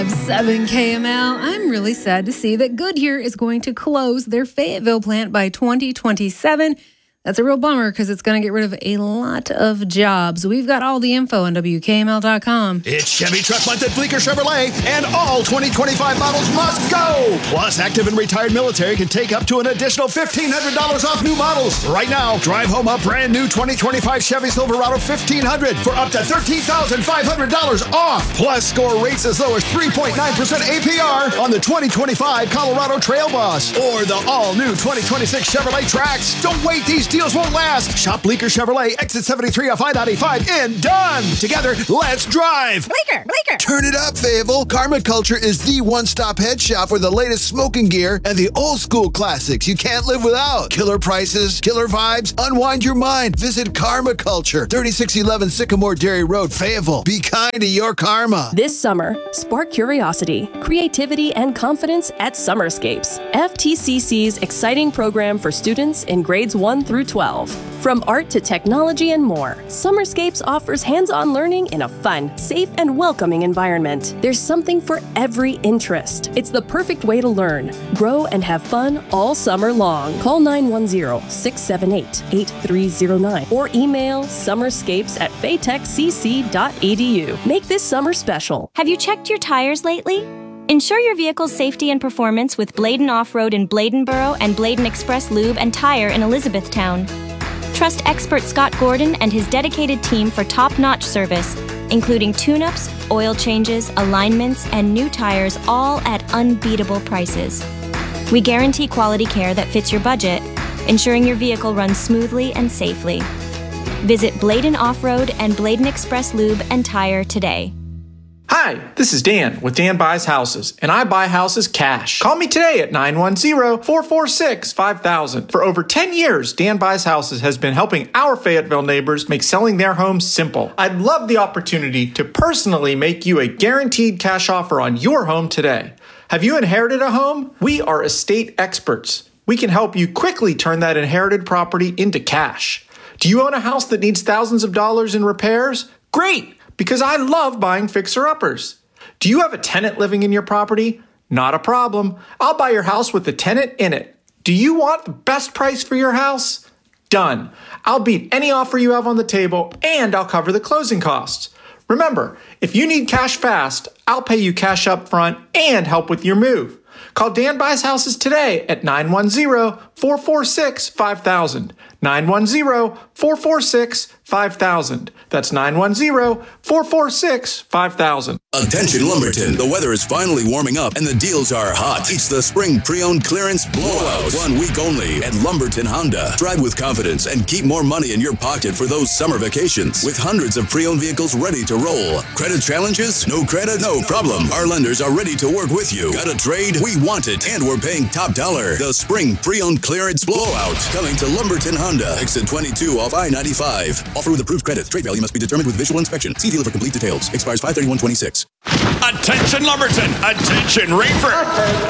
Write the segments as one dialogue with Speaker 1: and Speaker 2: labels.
Speaker 1: 7 KML. I'm really sad to see that Goodyear is going to close their Fayetteville plant by 2027. That's a real bummer because it's going to get rid of a lot of jobs. We've got all the info on WKML.com.
Speaker 2: It's Chevy Truck Month at Bleecker Chevrolet, and all 2025 models must go. Plus, active and retired military can take up to an additional $1,500 off new models. Right now, drive home a brand new 2025 Chevy Silverado 1500 for up to $13,500 off. Plus, score rates as low as 3.9% APR on the 2025 Colorado Trail Boss or the all-new 2026 Chevrolet Trax. Don't wait, these deals won't last. Shop Bleecker Chevrolet, exit 73 off I-95, and done. Together, let's drive.
Speaker 3: Bleecker.
Speaker 4: Turn it up, Fayetteville. Karma Culture is the one-stop head shop for the latest smoking gear and the old-school classics you can't live without. Killer prices, killer vibes, unwind your mind. Visit Karma Culture, 3611 Sycamore Dairy Road, Fayetteville. Be kind to your karma.
Speaker 5: This summer, spark curiosity, creativity, and confidence at Summerscapes, FTCC's exciting program for students in grades 1 through 12. From art to technology and more, Summerscapes offers hands-on learning in a fun, safe, and welcoming environment. There's something for every interest. It's the perfect way to learn, grow, and have fun all summer long. Call 910-678-8309 or email summerscapes@faytechcc.edu. Make this summer special.
Speaker 6: Have you checked your tires lately? Ensure your vehicle's safety and performance with Bladen Off-Road in Bladenboro and Bladen Express Lube and Tire in Elizabethtown. Trust expert Scott Gordon and his dedicated team for top-notch service, including tune-ups, oil changes, alignments, and new tires, all at unbeatable prices. We guarantee quality care that fits your budget, ensuring your vehicle runs smoothly and safely. Visit Bladen Off-Road and Bladen Express Lube and Tire today.
Speaker 7: Hi, this is Dan with Dan Buys Houses, and I buy houses cash. Call me today at 910-446-5000. For over 10 years, Dan Buys Houses has been helping our Fayetteville neighbors make selling their homes simple. I'd love the opportunity to personally make you a guaranteed cash offer on your home today. Have you inherited a home? We are estate experts. We can help you quickly turn that inherited property into cash. Do you own a house that needs thousands of dollars in repairs? Great! Because I love buying fixer-uppers. Do you have a tenant living in your property? Not a problem. I'll buy your house with the tenant in it. Do you want the best price for your house? Done. I'll beat any offer you have on the table, and I'll cover the closing costs. Remember, if you need cash fast, I'll pay you cash up front and help with your move. Call Dan Buys Houses today at 910-446-5000. 910-446-5000. That's 910-446-5000.
Speaker 8: Attention Lumberton, the weather is finally warming up and the deals are hot. It's the spring pre-owned clearance blowout. 1 week only at Lumberton Honda. Drive with confidence and keep more money in your pocket for those summer vacations. With hundreds of pre-owned vehicles ready to roll. Credit challenges? No credit? No problem. Our lenders are ready to work with you. Got a trade? We want it, and we're paying top dollar. The spring pre-owned clearance blowout. Coming to Lumberton Honda. Exit 22 off I-95. Offer with approved credit. Trade value must be determined with visual inspection. See dealer for complete details. Expires 5/31/26.
Speaker 2: Attention, Lumberton. Attention, Rainford.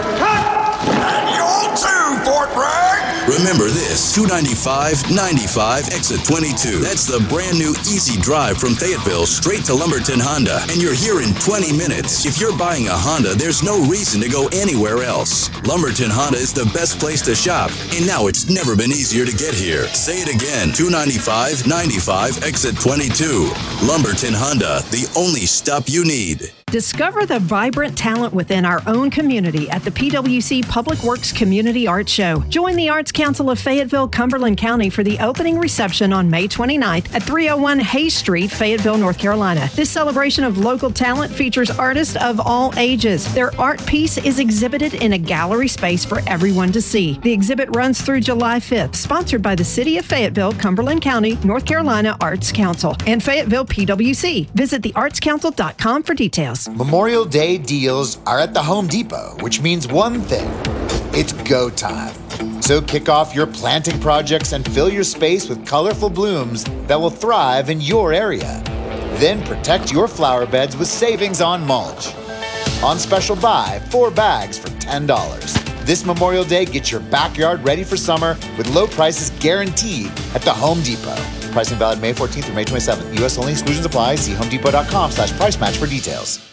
Speaker 2: And you'll too, Fort Bragg.
Speaker 8: Remember this, 295-95, exit 22. That's the brand new easy drive from Fayetteville straight to Lumberton Honda. And you're here in 20 minutes. If you're buying a Honda, there's no reason to go anywhere else. Lumberton Honda is the best place to shop. And now it's never been easier to get here. Say it again, 295-95, exit 22. Lumberton Honda, the only stop you need.
Speaker 3: Discover the vibrant talent within our own community at the PWC Public Works Community Art Show. Join the Arts Council of Fayetteville, Cumberland County for the opening reception on May 29th at 301 Hayes Street, Fayetteville, North Carolina. This celebration of local talent features artists of all ages. Their art piece is exhibited in a gallery space for everyone to see. The exhibit runs through July 5th, sponsored by the City of Fayetteville, Cumberland County, North Carolina Arts Council, and Fayetteville PWC. Visit theartscouncil.com for details.
Speaker 9: Memorial Day deals are at the Home Depot, which means one thing. It's go time. So kick off your planting projects and fill your space with colorful blooms that will thrive in your area. Then protect your flower beds with savings on mulch. On special buy, 4 bags for $10. This Memorial Day, get your backyard ready for summer with low prices guaranteed at the Home Depot. Pricing valid May 14th through May 27th. U.S. only. Exclusions apply. See homedepot.com/price match for details.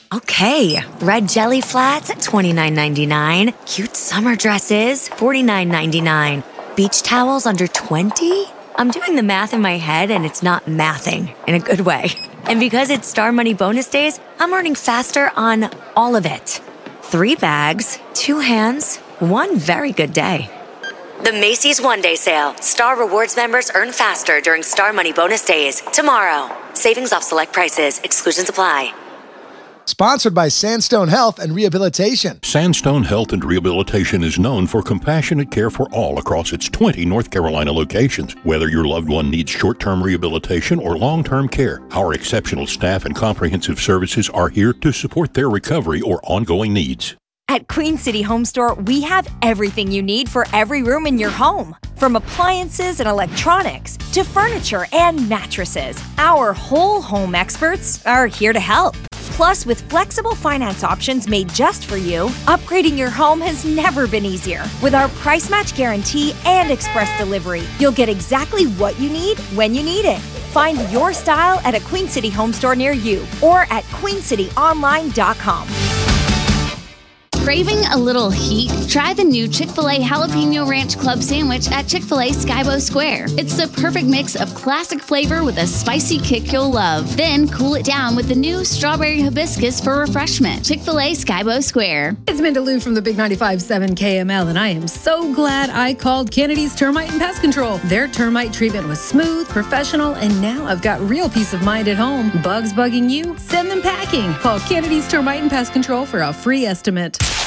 Speaker 10: Okay, red jelly flats at $29.99. Cute summer dresses, $49.99. Beach towels under $20? I'm doing the math in my head and it's not mathing in a good way. And because it's Star Money bonus days, I'm earning faster on all of it. 3 bags, 2 hands, 1 very good day. The Macy's One Day Sale. Star Rewards members earn faster during Star Money bonus days. Tomorrow. Savings off select prices. Exclusions apply.
Speaker 11: Sponsored by Sandstone Health and Rehabilitation.
Speaker 12: Sandstone Health and Rehabilitation is known for compassionate care for all across its 20 North Carolina locations. Whether your loved one needs short-term rehabilitation or long-term care, our exceptional staff and comprehensive services are here to support their recovery or ongoing needs.
Speaker 13: At Queen City Home Store, we have everything you need for every room in your home. From appliances and electronics to furniture and mattresses, our whole home experts are here to help. Plus, with flexible finance options made just for you, upgrading your home has never been easier. With our price match guarantee and express delivery, you'll get exactly what you need when you need it. Find your style at a Queen City Home Store near you or at queencityonline.com.
Speaker 14: Craving a little heat? Try the new Chick-fil-A Jalapeno Ranch Club Sandwich at Chick-fil-A Skybo Square. It's the perfect mix of classic flavor with a spicy kick you'll love. Then cool it down with the new Strawberry Hibiscus for refreshment. Chick-fil-A Skybo Square.
Speaker 1: It's Minda Lou from the Big 95.7 KML, and I am so glad I called Kennedy's Termite and Pest Control. Their termite treatment was smooth, professional, and now I've got real peace of mind at home. Bugs bugging you? Send them packing. Call Kennedy's Termite and Pest Control for a free estimate.